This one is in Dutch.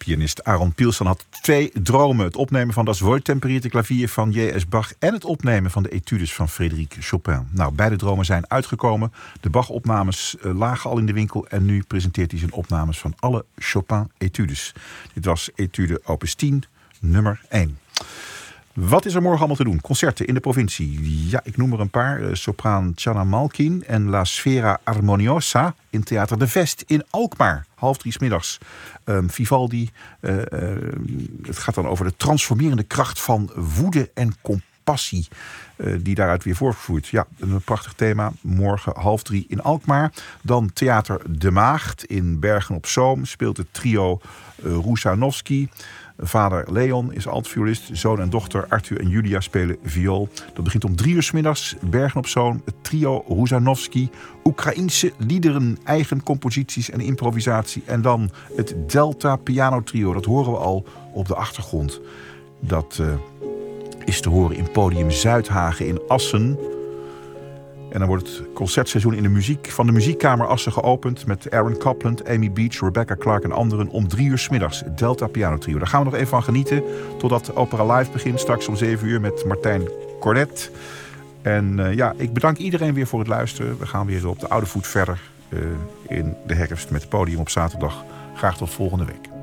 Pianist Aaron Pilsan had 2 dromen. Het opnemen van Das Wohltemperierte Klavier van J.S. Bach en het opnemen van de etudes van Frédéric Chopin. Nou, beide dromen zijn uitgekomen. De Bach-opnames lagen al in de winkel en nu presenteert hij zijn opnames van alle Chopin-etudes. Dit was etude opus 10, nummer 1. Wat is er morgen allemaal te doen? Concerten in de provincie. Ja, ik noem er een paar. Sopraan Channa Malkin en La Sfera Armoniosa in Theater de Vest in Alkmaar. 2:30 's middags. Vivaldi. Het gaat dan over de transformerende kracht van woede en compassie. Die daaruit weer voortvloeit. Ja, een prachtig thema. Morgen 2:30 in Alkmaar. Dan Theater De Maagd in Bergen op Zoom. Speelt het trio Rusanowski. Vader Leon is altviolist. Zoon en dochter Arthur en Julia spelen viool. Dat begint om 3:00 's middags. Bergen op Zoom. Het trio Rusanowski. Oekraïense liederen, eigen composities en improvisatie. En dan het Delta Piano Trio. Dat horen we al op de achtergrond. Dat is te horen in Podium Zuidhagen in Assen. En dan wordt het concertseizoen in de muziek van de muziekkamer Assen geopend met Aaron Copland, Amy Beach, Rebecca Clark en anderen om 3:00 's middags. Het Delta Piano Trio. Daar gaan we nog even van genieten totdat Opera Live begint straks om 7:00 met Martijn Cornet. En ik bedank iedereen weer voor het luisteren. We gaan weer op de oude voet verder in de herfst met Podium op zaterdag. Graag tot volgende week.